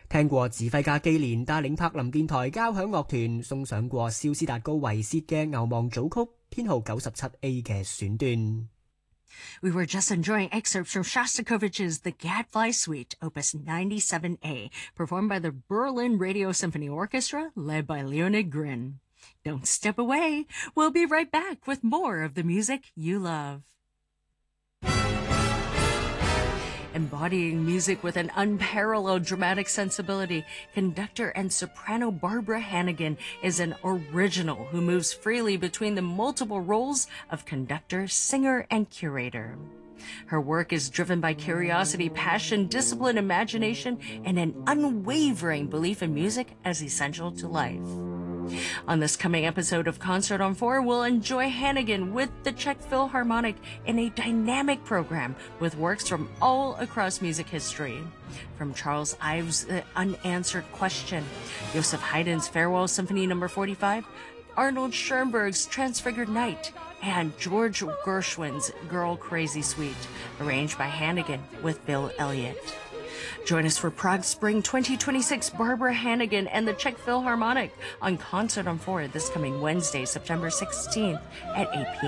聽過指揮家基連帶領柏林電台交響樂團送上過肖斯達高維薛嘅牛望組曲編號97A 嘅選段。 We were just enjoying excerpts from Shostakovich's The Gadfly Suite, Opus 97A, performed by the Berlin Radio Symphony Orchestra, led by Leonid Grin. Don't step away. We'll be right back with more of the music you love. Embodying music with an unparalleled dramatic sensibility, conductor and soprano Barbara Hannigan is an original who moves freely between the multiple roles of conductor, singer, and curator. Her work is driven by curiosity, passion, discipline, imagination, and an unwavering belief in music as essential to life. On this coming episode of Concert on 4, we'll enjoy Hannigan with the Czech Philharmonic in a dynamic program with works from all across music history. From Charles Ives' The Unanswered Question, Joseph Haydn's Farewell Symphony No. 45, Arnold Schoenberg's Transfigured Night, and George Gershwin's Girl Crazy Suite, arranged by Hannigan with Bill Elliott. Join us for Prague Spring 2026, Barbara Hannigan and the Czech Philharmonic on Concert on 4 this coming Wednesday, September 16th at 8 p.m.